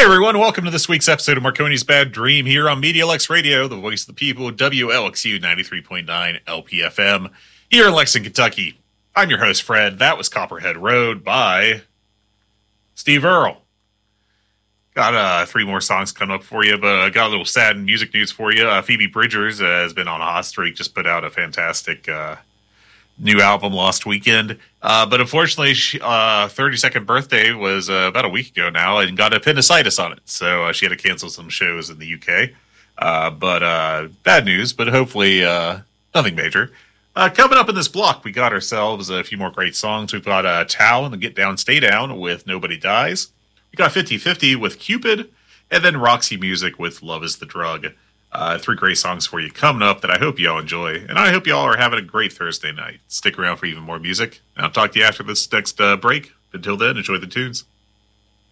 everyone, welcome to this week's episode of Marconi's Bad Dream here on MediaLux Radio, the voice of the people, WLXU 93.9 LPFM, here in Lexington, Kentucky. I'm your host, Fred. That was Copperhead Road by Steve Earle. Got three more songs coming up for you, but I got a little sad music news for you. Phoebe Bridgers has been on a hot streak, just put out a fantastic new album last weekend. But unfortunately, 32nd birthday was about a week ago now and got appendicitis on it. So she had to cancel some shows in the UK. But bad news, but hopefully nothing major. Coming up in this block, we got ourselves a few more great songs. We've got Tao and the Get Down, Stay Down with Nobody Dies. We got 50/50 with Cupid. And then Roxy Music with Love is the Drug. Three great songs for you coming up that I hope you all enjoy. And I hope you all are having a great Thursday night. Stick around for even more music. And I'll talk to you after this next break. Until then, enjoy the tunes.